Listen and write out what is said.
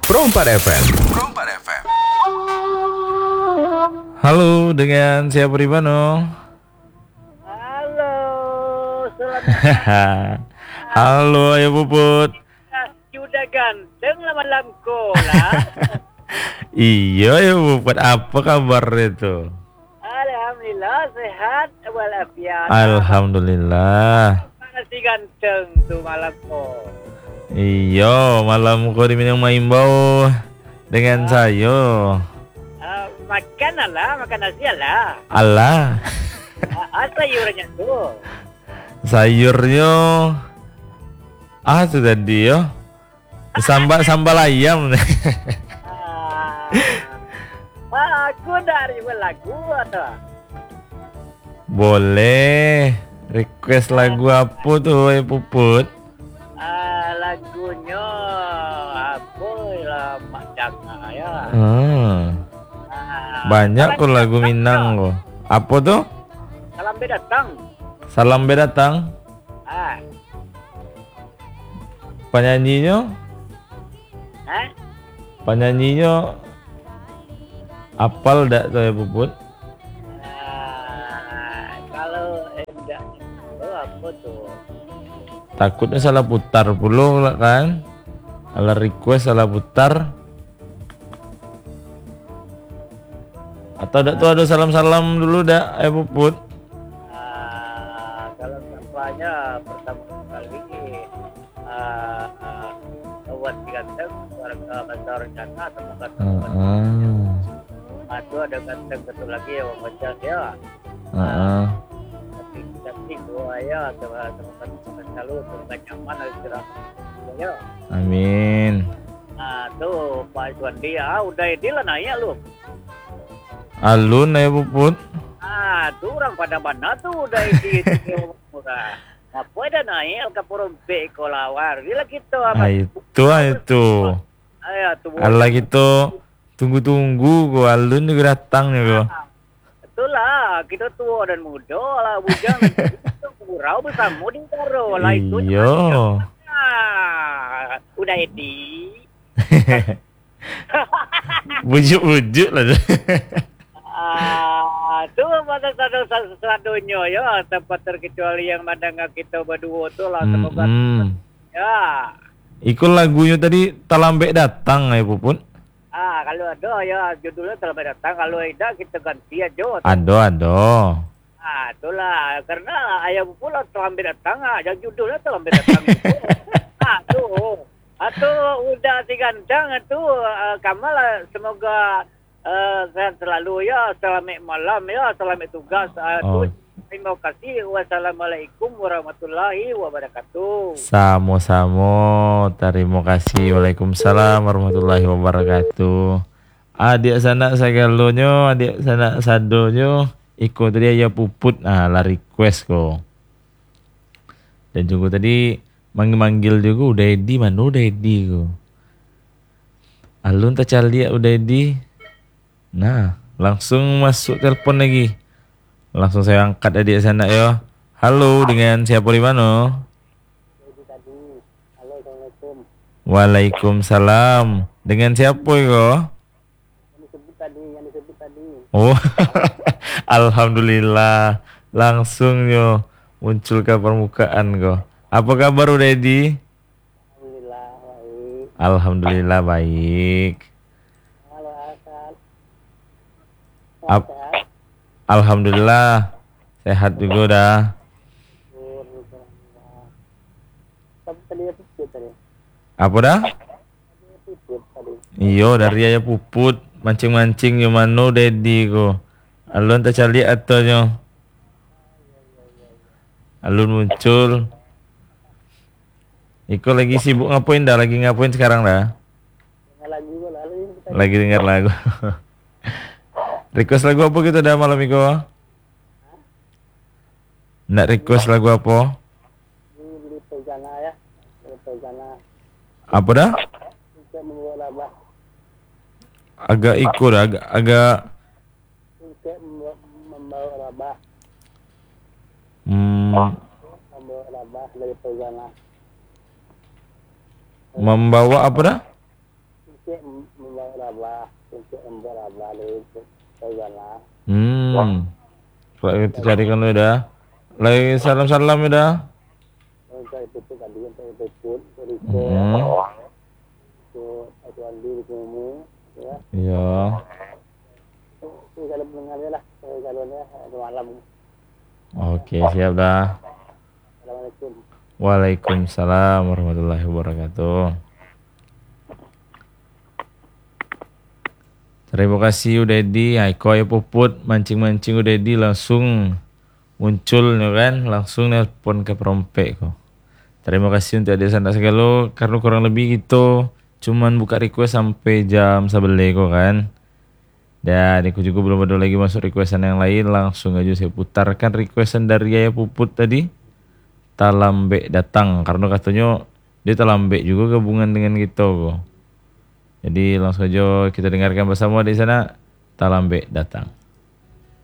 Pro 4 FM. Pro 4 FM. Halo, dengan siapa di mana? Halo, selamat Halo, ayo Puput. sudah ganteng lah malamku lah. Iya, ayo Puput. Apa kabar itu? Alhamdulillah sehat walafiat. Alhamdulillah. Masih ganteng tuh malamku. Iya, malam kau diminum maimbau dengan saya. Makan nasi lah. Allah, Sayurnya tuh. sayurnya itu tadi ya. Sambal ayam. Aku dari lagu atau? Boleh. Request lagu apa tuh, ayo Puput? Lagunya apa lah Mak Jaka ya. Banyak kok lagu Minang kok. Apa tuh? Salam datang. Salam Bedatang. Penyanyinya? Penyanyinya apal dak tuh ya Puput? Kalau enggak itu apa tuh? Takutnya salah putar puluh lah kan? Kalau request salah putar. Atau dak tuh ada salam-salam dulu dak ya Puput? Kalau sampahnya pertama kali buat ganteng warga besar rencana atau itu ada ganteng betul lagi ya Bang Bajang ya. Tapi doa ya teman-teman selalu semoga nyaman istirahat ya. Amin. Tuh Pak Juandi udah ideal nanya lu. Alun ya Puput. Tuh orang pada mana tuh udah ideal murah. Apa ada naik ke porompe kolawar. Gila gitu apa? Itu. Ayo tuh. Allah gitu. Tunggu-tunggu gua alun juga datang ya gua. Itulah kita tua dan muda lah bujang itu kurau bersama di karo lah itu. Iya. Udah edi. Bujuk-bujuk lah. Tuh masa satu-satunya ya tempat terkecuali yang mandang kita berdua tuh lah semoga ya. Ikut lagunya tadi Talambek datang ya Puput. Kalau ada ya judulnya Talambek datang, kalau ada kita ganti aja. Ado. Itulah karena ayah pula Talambek datang yang judulnya Talambek datang. Tuh udah digantang tuh Kamal semoga sehat selalu ya, selamat malam ya, selamat tugas. Terima kasih. Wassalamualaikum warahmatullahi wabarakatuh. Sama-sama. Terima kasih. Waalaikumsalam warahmatullahi wabarakatuh. Adik sanak sagalonyo, adik sanak sadonyo, ikut dia ya Puput. Lah request kok. Dan juga tadi manggil juga udah edi, mana udah edi kok. Alun tak cali udah edi. Nah, langsung masuk telepon lagi. Langsung saya angkat adik sana ya. Halo, dengan siapa di mana? Halo, Assalamualaikum. Waalaikumsalam. Dengan siapa ya? Yang disebut tadi. Oh, alhamdulillah. Langsung yo muncul ke permukaan kok. Apa kabar udah Edi? Alhamdulillah baik. Alhamdulillah baik. Halo Asal. Alhamdulillah sehat juga dah. Apa dah? Iyo dari ayah Puput mancing-mancing yo mano Dedi ko. Alun tak cari atau nyo. Alun muncul. Iko lagi sibuk ngapain dah? Lagi ngapain sekarang dah? Lagi dengar lagu. Request lagu apa gitu dah malam Iko? Nak request lagu apa? Apa dah? Agak ikut agak membawa apa dah? Kalau kita carikan lu dah. Lagi salam-salam dah. Iya. Oke, siap dah. Waalaikumsalam warahmatullahi wabarakatuh. Terima kasih Udedi, Aiko ya Puput, mancing-mancing Udedi langsung muncul kan, langsung nelpon ke Perompek kok. Terima kasih untuk adik sanak segala, karena kurang lebih gitu, cuman buka request sampai jam 11 kok kan. Dan aku juga belum ada lagi masuk requestan yang lain, langsung aja saya putarkan requestan dari Yaya Puput tadi. Talambe datang, karena katanya dia Talambe juga gabungan dengan kita kok. Jadi langsung aja kita dengarkan bersama di sana. Talambe datang.